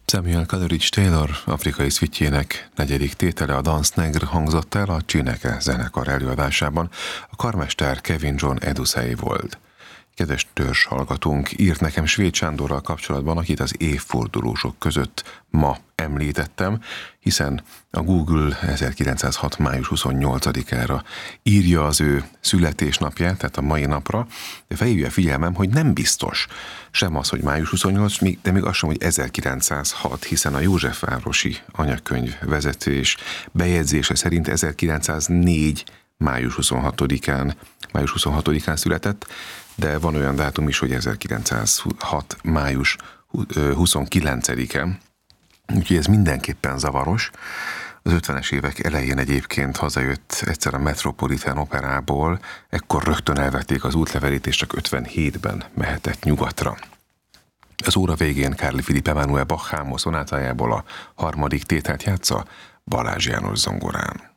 Samuel Coleridge Taylor afrikai szvitjének negyedik tétele, a Dance Negre hangzott el a Csineke zenekar előadásában, a karmester Kevin John Edusei volt. Kedves törzs hallgatónk írt nekem Svéd Sándorral kapcsolatban, akit az évfordulósok között ma említettem, hiszen a Google 1906. május 28-ára írja az ő születésnapját, tehát a mai napra, de felhívja a figyelmem, hogy nem biztos sem az, hogy május 28, de még az sem, hogy 1906, hiszen a Józsefvárosi anyakönyv vezetés bejegyzése szerint 1904. május 26-án született, de van olyan dátum is, hogy 1906. május 29-e, úgyhogy ez mindenképpen zavaros. Az 50-es évek elején egyébként hazajött egyszer a Metropolitan Operából, ekkor rögtön elvették az útlevelét, és csak 57-ben mehetett nyugatra. Az óra végén Carl Philipp Emanuel Bach hámos szonátájából a harmadik tételt játsza Balázs János zongorán.